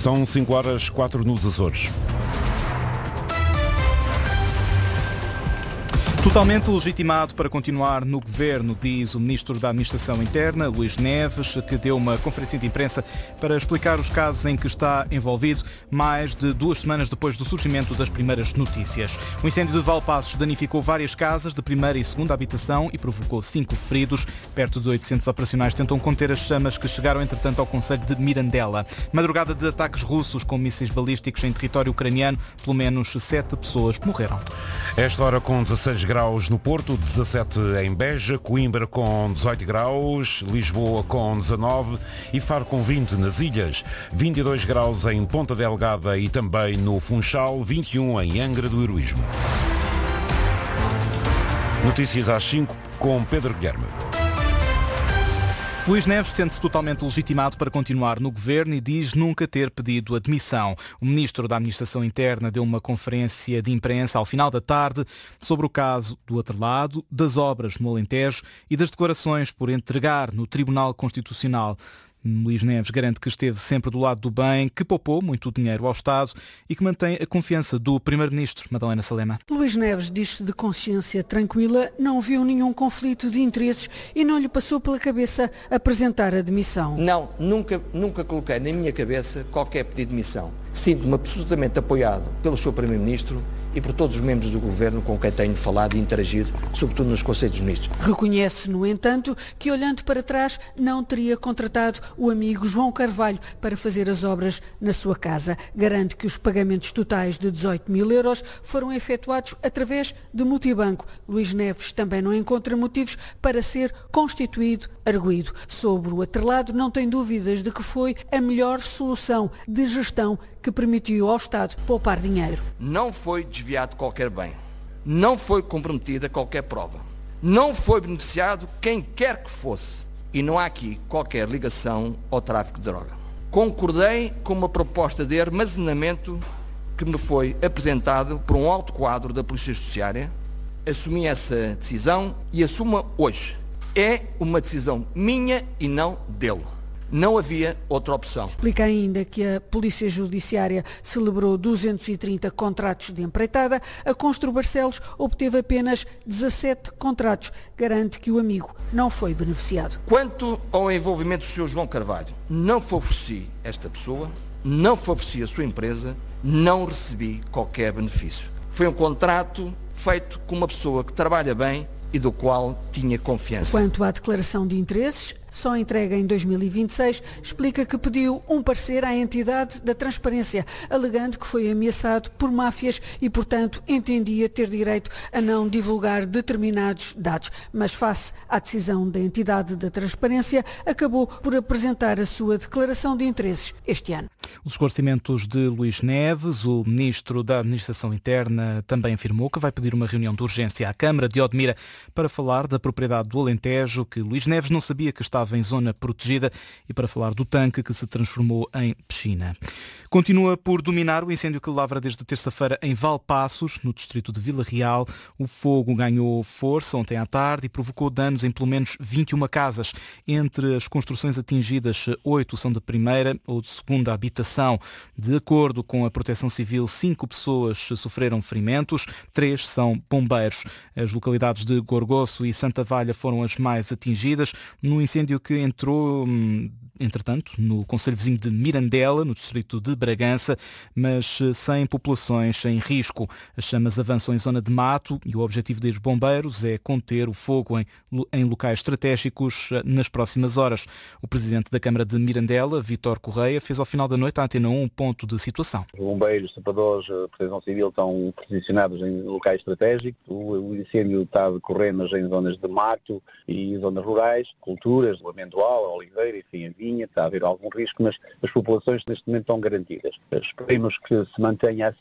São 5h04 nos Açores. Totalmente legitimado para continuar no governo, diz o Ministro da Administração Interna, Luís Neves, que deu uma conferência de imprensa para explicar os casos em que está envolvido, mais de 2 semanas depois do surgimento das primeiras notícias. O incêndio de Valpaços danificou várias casas de primeira e segunda habitação e provocou 5 feridos. Perto de 800 operacionais tentam conter as chamas que chegaram, entretanto, ao concelho de Mirandela. Madrugada de ataques russos com mísseis balísticos em território ucraniano, pelo menos 7 pessoas morreram. Esta hora com 16 graus no Porto, 17 em Beja, Coimbra com 18 graus, Lisboa com 19 e Faro com 20 nas ilhas, 22 graus em Ponta Delgada e também no Funchal, 21 em Angra do Heroísmo. Notícias às 5 com Pedro Guilherme. Luís Neves sente-se totalmente legitimado para continuar no governo e diz nunca ter pedido admissão. O Ministro da Administração Interna deu uma conferência de imprensa ao final da tarde sobre o caso do atrelado, das obras no Alentejo e das declarações por entregar no Tribunal Constitucional. Luís Neves garante que esteve sempre do lado do bem, que poupou muito dinheiro ao Estado e que mantém a confiança do Primeiro-Ministro, Madalena Salema. Luís Neves diz-se de consciência tranquila, não viu nenhum conflito de interesses e não lhe passou pela cabeça apresentar a demissão. Não, nunca coloquei na minha cabeça qualquer pedido de demissão. Sinto-me absolutamente apoiado pelo Sr. Primeiro-Ministro e por todos os membros do Governo com quem tenho falado e interagido, sobretudo nos Conselhos de Ministros. Reconhece, no entanto, que olhando para trás não teria contratado o amigo João Carvalho para fazer as obras na sua casa. Garante que os pagamentos totais de 18 mil euros foram efetuados através de multibanco. Luís Neves também não encontra motivos para ser constituído arguido. Sobre o atrelado, não tem dúvidas de que foi a melhor solução de gestão que permitiu ao Estado poupar dinheiro. Não foi desviado qualquer bem, não foi comprometida qualquer prova, não foi beneficiado quem quer que fosse e não há aqui qualquer ligação ao tráfico de droga. Concordei com uma proposta de armazenamento que me foi apresentado por um alto quadro da Polícia Judiciária, assumi essa decisão e assumo hoje. É uma decisão minha e não dele. Não havia outra opção. Explica ainda que a Polícia Judiciária celebrou 230 contratos de empreitada. A Constru Barcelos obteve apenas 17 contratos. Garante que o amigo não foi beneficiado. Quanto ao envolvimento do Sr. João Carvalho, não favoreci esta pessoa, não favoreci a sua empresa, não recebi qualquer benefício. Foi um contrato feito com uma pessoa que trabalha bem e do qual tinha confiança. Quanto à declaração de interesses, só entrega em 2026, explica que pediu um parecer à entidade da transparência, alegando que foi ameaçado por máfias e, portanto, entendia ter direito a não divulgar determinados dados. Mas, face à decisão da entidade da transparência, acabou por apresentar a sua declaração de interesses este ano. Os esclarecimentos de Luís Neves, o Ministro da Administração Interna também afirmou que vai pedir uma reunião de urgência à Câmara de Odmira para falar da propriedade do Alentejo, que Luís Neves não sabia que estava em zona protegida, e para falar do tanque que se transformou em piscina. Continua por dominar o incêndio que lavra desde terça-feira em Valpaços, no distrito de Vila Real. O fogo ganhou força ontem à tarde e provocou danos em pelo menos 21 casas. Entre as construções atingidas, 8 são de primeira ou de segunda habitação. De acordo com a Proteção Civil, 5 pessoas sofreram ferimentos, 3 são bombeiros. As localidades de Gorgoço e Santa Valha foram as mais atingidas, no incêndio que entrou, entretanto, no concelho vizinho de Mirandela, no distrito de Bragança, mas sem populações em risco. As chamas avançam em zona de mato e o objetivo dos bombeiros é conter o fogo em locais estratégicos nas próximas horas. O presidente da Câmara de Mirandela, Vítor Correia, fez ao final da noite à Antena 1 um ponto de situação. Os bombeiros, sapadores, a Proteção Civil estão posicionados em locais estratégicos. O incêndio está a decorrer nas zonas de mato e zonas rurais, culturas, o amendoal, a oliveira, enfim, a vinha, está a haver algum risco, mas as populações neste momento estão garantidas. Esperemos que se mantenha